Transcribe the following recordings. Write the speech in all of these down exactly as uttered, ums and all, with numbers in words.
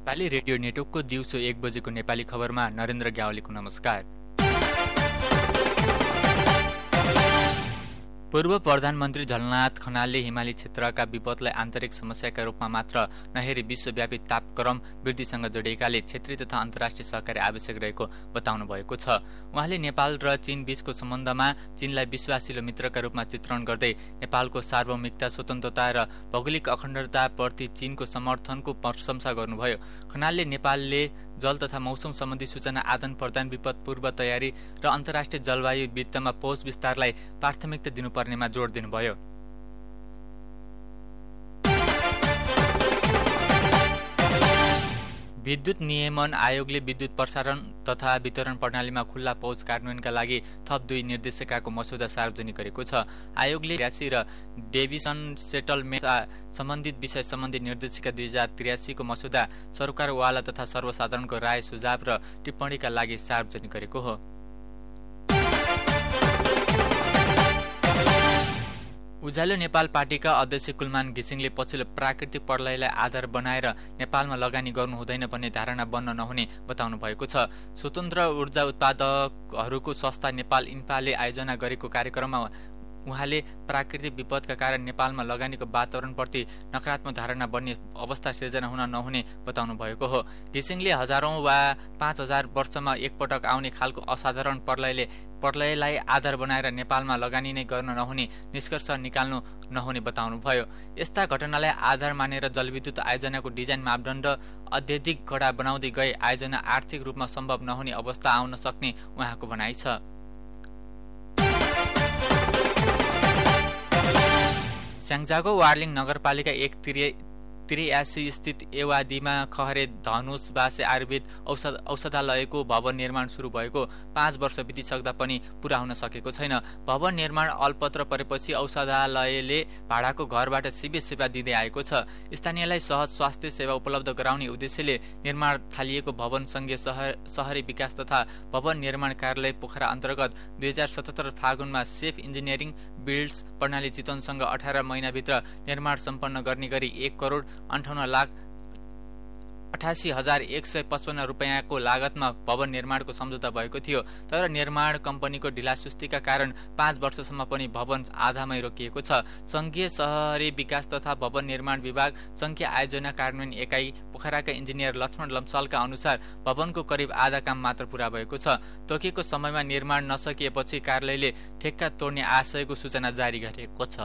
Nepali radio नेटवर्कको दिउँसो एक बजेको नेपाली खबरमा नरेन्द्र ग्यावालीको नमस्कार। पूर्व प्रधानमन्त्री झलनाथ खनालले हिमाली क्षेत्रका विपदलाई आन्तरिक समस्याका रूपमा मात्र नहेरी विश्वव्यापी तापक्रम वृद्धिसँग जोडिएकाले क्षेत्रीय तथा अन्तर्राष्ट्रिय सहकारी आवश्यक रहेको बताउनु भएको छ। उहाँले नेपाल र चीन बीचको सम्बन्धमा चीनलाई विश्वासिलो मित्रका रूपमा चित्रण गर्दै नेपालको सार्वभौमिकता, स्वतन्त्रता र भौगोलिक अखण्डताप्रति चीनको समर्थनको प्रशंसा गर्नुभयो। खनालले नेपालले जल तथा मौसम सम्बन्धी सूचना आदान प्रदान, विपद पूर्व तयारी र अन्तर्राष्ट्रिय जलवायु वित्तमा पहुँच विस्तारलाई प्राथमिकता दिनुपर्नेमा जोड दिनुभयो। विद्युत नियमन आयोगले विद्युत प्रसारण तथा वितरण प्रणालीमा खुल्ला पहुँच कार्यान्वयनका लागि थप दुई निर्देशिकाको मस्यौदा सार्वजनिक गरेको छ। आयोगले त्रियासी र डेभिसन सेटलमेन्ट सम्बन्धित विषय सम्बन्धी निर्देशिका दुई हजार त्रियासी को मस्यौदा सरकारवाला तथा सर्वसाधारणको राय, सुझाव र टिप्पणीका लागि सार्वजनिक गरेको हो। उज्यालो नेपाल पार्टीका अध्यक्ष कुलमान घिसिङले पछिल्लो प्राकृतिक प्रलयलाई आधार बनाएर नेपालमा लगानी गर्नु हुँदैन भन्ने धारणा बन्न नहुने बताउनु भएको छ। स्वतन्त्र ऊर्जा उत्पादकहरूको संस्था नेपाल इन्पाले आयोजना गरेको कार्यक्रममा उहाँले प्राकृतिक विपदका कारण नेपालमा लगानीको वातावरणप्रति नकारात्मक धारणा बन्ने अवस्था सिर्जना हुन नहुने बताउनु भएको हो। घिसिङले हजारौं वा पाँच हजार वर्षमा एकपटक आउने खालको असाधारण प्रलयले प्रलयलाई आधार बनाएर नेपालमा लगानी नै गर्न नहुने निष्कर्ष निकाल्नु नहुने बताउनुभयो। यस्ता घटनालाई आधार मानेर जलविद्युत आयोजनाको डिजाइन मापदण्ड अत्यधिक कडा बनाउँदै गए आयोजना आर्थिक रूपमा सम्भव नहुने अवस्था आउन सक्ने उहाँको भनाइ छ। स्याङ्जाको वार्लिङ नगरपालिका एक त्रियासी स्थित एवादीमा खहरे धनुष बासे आयुर्वेद औषध औषधालयको भवन निर्माण शुरू भएको पाँच वर्ष बितिसक्दा पनि पूरा हुन सकेको छैन। भवन निर्माण अलपत्र परेपछि औषधालयले भाडाको घरबाट शिविर सेवा दिँदै आएको छ। स्थानीयलाई सहज स्वास्थ्य सेवा उपलब्ध गराउने उद्देश्यले निर्माण थालिएको भवन संघीय शहरी विकास तथा भवन निर्माण कार्यालय पोखरा अन्तर्गत दुई हजार सतहत्तर फागुनमा सेफ इन्जिनियरिङ बिल्ड्स प्रणाली चितवनसँग अठार महिनाभित्र निर्माण सम्पन्न गर्ने गरी एक करोड अन्ठाउन्न लाख अठासी हजार एक सय पचपन्न रुपियाँको लागतमा भवन निर्माणको सम्झौता भएको थियो। तर निर्माण कम्पनीको ढिलासुस्तीका कारण पाँच वर्षसम्म पनि भवन आधामै रोकिएको छ। संघीय शहरी विकास तथा भवन निर्माण विभाग संघीय आयोजना कार्यान्वयन एकाइ पोखराका इन्जिनियर लक्ष्मण लम्सालका अनुसार भवनको करिब आधा काम मात्र पूरा भएको छ। तोकेको समयमा निर्माण नसकिएपछि कार्यालयले ठेक्का तोड्ने आशयको सूचना जारी गरेको छ।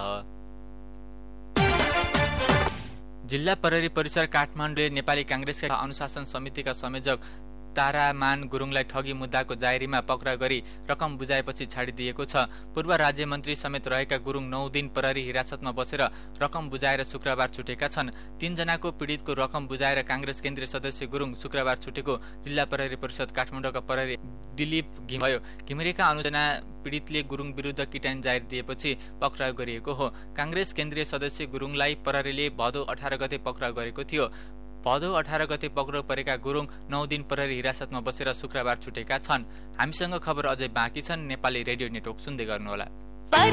जिल्ला प्रहरी परिसर काठमाडौँले नेपाली कांग्रेसका अनुशासन समितिका संयोजक तारामान गुरुङलाई ठगी मुद्दाको जायरीमा पक्राउ गरी रकम बुझाएपछि छाडिदिएको छ। पूर्व राज्य मन्त्री समेत रहेका गुरुङ नौ दिन प्रहरी हिरासतमा बसेर रकम बुझाएर शुक्रबार छुटेका छन्। तीनजनाको पीडितको रकम बुझाएर कांग्रेस केन्द्रीय सदस्य गुरुङ शुक्रबार छुटेको जिल्ला प्रहरी परिषद काठमाडौँका प्रहरी दिलीप घिमिरे घिमिरेका अनुजना पीडितले गुरुङ विरुद्ध किटान जाहेर दिएपछि पक्राउ गरिएको हो। कांग्रेस केन्द्रीय सदस्य गुरुङलाई प्रहरीले भदौ अठार गते पक्राउ गरेको थियो। भदौ अठार गते पक्राउ परेका गुरुङ नौ दिन प्रहरी हिरासतमा बसेर शुक्रबार छुटेका छन्। हामीसँग खबर अझै बाँकी छन्। नेपाली रेडियो नेटवर्क सुन्दै गर्नुहोला।